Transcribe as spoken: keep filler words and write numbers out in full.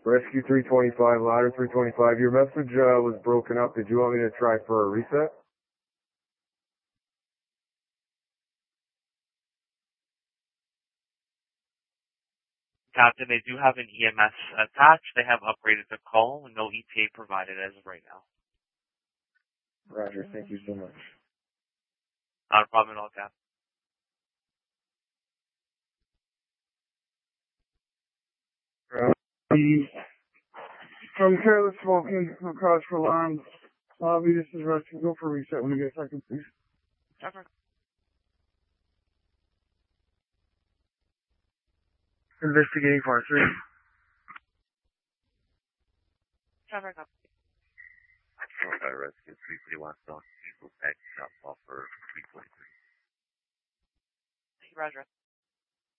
Rescue three twenty-five, ladder three twenty-five. Your message uh, was broken up. Did you want me to try for a reset? Captain, they do have an E M S attached. They have upgraded the call. No E T A provided as of right now. Roger. Thank you so much. Not a problem at all, Captain. From careless smoking across for alarms. Lobby, this is Rusty. Go for reset when you get a second, please. Trevor. Investigating for three. Trevor, go. Florida Rescue three thirty-one, Don Diesel, Tech Shop Offer three twenty-three. Roger.